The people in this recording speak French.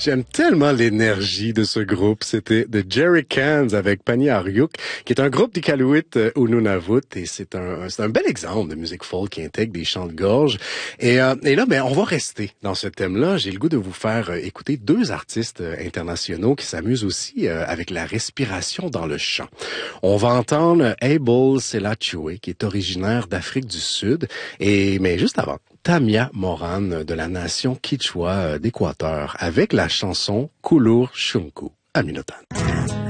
J'aime tellement l'énergie de ce groupe. C'était The Jerry Cans avec Pani Aryuk, qui est un groupe d'Iqaluit au Nunavut, et c'est un bel exemple de musique folk qui intègre des chants de gorge. Et là, ben, on va rester dans ce thème-là. J'ai le goût de vous faire écouter deux artistes internationaux qui s'amusent aussi avec la respiration dans le chant. On va entendre Abel Selachiwe, qui est originaire d'Afrique du Sud, mais juste avant, Tamia Moran de la nation Kichwa d'Équateur avec la chanson Kulur Shunku à Minotan.